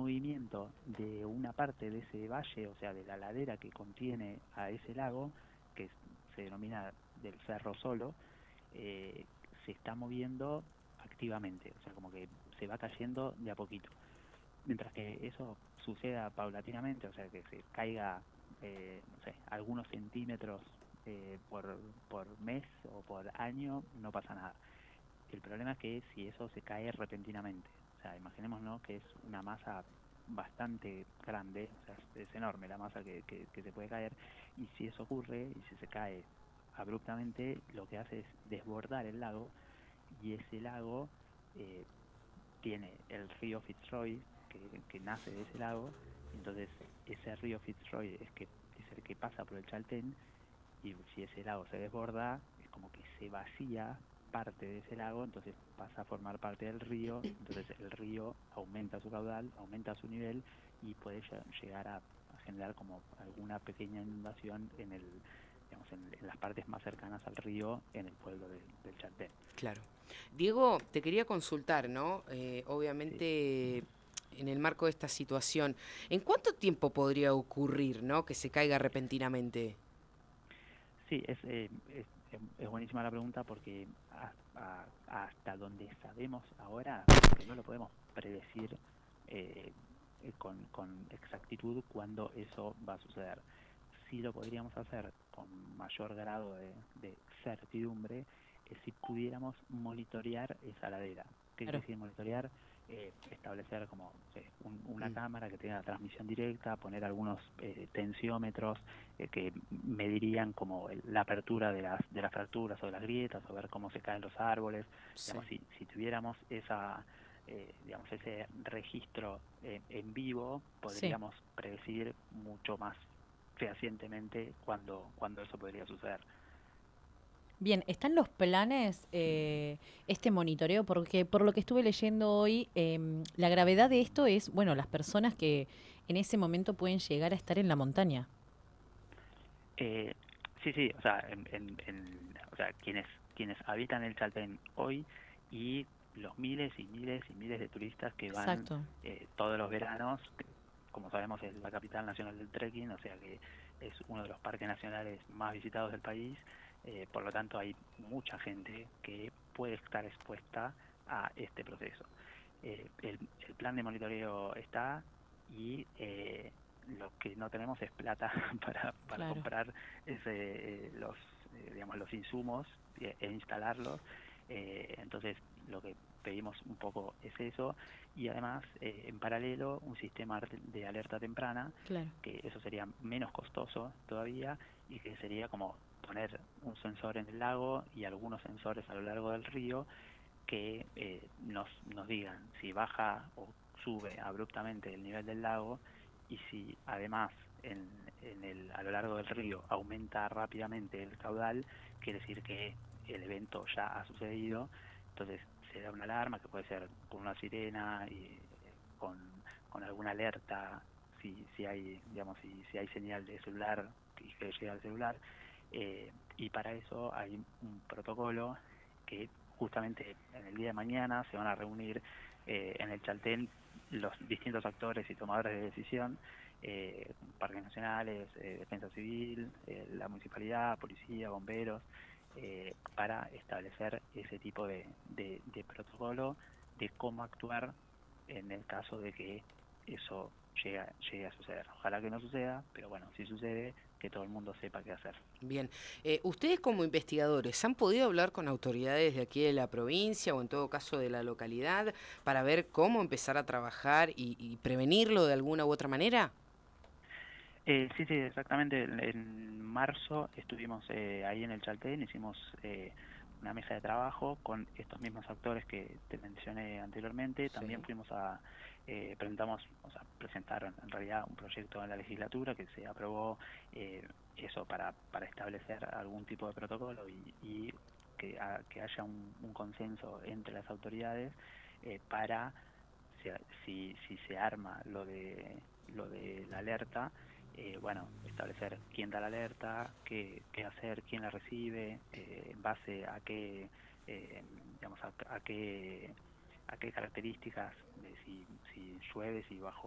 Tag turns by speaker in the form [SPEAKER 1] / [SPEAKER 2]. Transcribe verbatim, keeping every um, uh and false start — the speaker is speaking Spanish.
[SPEAKER 1] movimiento de una parte de ese valle, o sea, de la ladera que contiene a ese lago, que se denomina del Cerro Solo, eh, se está moviendo activamente, o sea, como que se va cayendo de a poquito. Mientras que eso suceda paulatinamente, o sea, que se caiga, eh, no sé, algunos centímetros eh, por, por mes o por año, no pasa nada. El problema es que si eso se cae repentinamente, o sea, imaginémonos que es una masa bastante grande, o sea, es, es enorme la masa que, que, que se puede caer, y si eso ocurre, y si se cae abruptamente, lo que hace es desbordar el lago, y ese lago eh, tiene el río Fitzroy, que, que nace de ese lago, y entonces ese río Fitzroy es, que, es el que pasa por el Chaltén, y si ese lago se desborda, es como que se vacía parte de ese lago, entonces pasa a formar parte del río, entonces el río aumenta su caudal, aumenta su nivel y puede llegar a, a generar como alguna pequeña inundación en el digamos en, en las partes más cercanas al río en el pueblo de, del Chaltén.
[SPEAKER 2] Claro. Diego, te quería consultar, ¿no? Eh,
[SPEAKER 1] Sí,
[SPEAKER 2] obviamente, en el marco de esta situación, ¿en cuánto tiempo podría ocurrir, ¿no? Que se caiga repentinamente.
[SPEAKER 1] sí es, eh, es, es buenísima la pregunta porque a, a, hasta donde sabemos ahora, como que no lo podemos predecir eh, eh, con, con exactitud cuándo eso va a suceder. Sí lo podríamos hacer con mayor grado de, de certidumbre eh, si pudiéramos monitorear esa ladera. ¿Qué quiere
[SPEAKER 2] Claro.
[SPEAKER 1] decir monitorear? Eh, establecer como no sé, un, una
[SPEAKER 2] Mm,
[SPEAKER 1] cámara que tenga transmisión directa, poner algunos eh, tensiómetros eh, que medirían como el, la apertura de las, de las fracturas o de las grietas, o ver cómo se caen los árboles.
[SPEAKER 2] sí.
[SPEAKER 1] Digamos, si, si tuviéramos esa, eh, digamos, ese registro eh, en vivo,
[SPEAKER 3] Sí.
[SPEAKER 1] podríamos predecir mucho más fehacientemente cuando, cuando eso podría suceder.
[SPEAKER 3] Bien, ¿están los planes, eh, este monitoreo? Porque por lo que estuve leyendo hoy, em, la gravedad de esto es, bueno, las personas que en ese momento pueden llegar a estar en la montaña.
[SPEAKER 1] Eh, sí, sí, o sea, en, en, en- o sea, quienes, quienes habitan el Chaltén hoy y los miles y miles y miles de turistas que van
[SPEAKER 3] Exacto.
[SPEAKER 1] eh, todos los veranos, que, como sabemos es la capital nacional del trekking, o sea que es uno de los parques nacionales más visitados del país, eh, por lo tanto hay mucha gente que puede estar expuesta a este proceso. Eh, el, el plan de monitoreo está y eh, lo que no tenemos es plata para, para
[SPEAKER 3] Claro.
[SPEAKER 1] comprar ese, eh, los, eh, digamos, los insumos e, e instalarlos. Eh, entonces, lo que pedimos un poco es eso y además, eh, en paralelo, un sistema de alerta temprana,
[SPEAKER 3] Claro.
[SPEAKER 1] que eso sería menos costoso todavía y que sería como poner un sensor en el lago y algunos sensores a lo largo del río que eh, nos, nos digan si baja o sube abruptamente el nivel del lago y si además en, en el, a lo largo del río aumenta rápidamente el caudal, quiere decir que el evento ya ha sucedido, entonces se da una alarma que puede ser con una sirena y eh, con, con alguna alerta si, si hay, digamos, si, si hay señal de celular que que llega al celular, eh, y para eso hay un protocolo que justamente en el día de mañana se van a reunir eh, en el Chaltén los distintos actores y tomadores de decisión, eh, parques nacionales, eh, defensa civil, eh, la municipalidad, policía, bomberos, eh, para establecer ese tipo de, de, de protocolo de cómo actuar en el caso de que eso llegue, a- llegue a suceder. Ojalá que no suceda, pero bueno, si sucede, que todo el mundo sepa qué hacer.
[SPEAKER 2] Bien. Eh, ustedes como investigadores, ¿han podido hablar con autoridades de aquí de la provincia o en todo caso de la localidad para ver cómo empezar a trabajar y, y prevenirlo de alguna u otra manera?
[SPEAKER 1] Eh, sí, sí, exactamente. En en marzo estuvimos eh, ahí en el Chaltén, hicimos eh, una mesa de trabajo con estos mismos actores que te mencioné anteriormente. También
[SPEAKER 2] Sí.
[SPEAKER 1] fuimos a, eh, presentamos, o sea, presentaron en realidad un proyecto en la legislatura que se aprobó, eh, eso para, para establecer algún tipo de protocolo y, y que, ha- que haya un, un consenso entre las autoridades eh, para si, si, si se arma lo de, lo de la alerta, eh, bueno, establecer quién da la alerta, qué, qué hacer, quién la recibe, eh, en base a qué, eh, digamos, a, a qué, a qué características, de si, si llueve, si bajo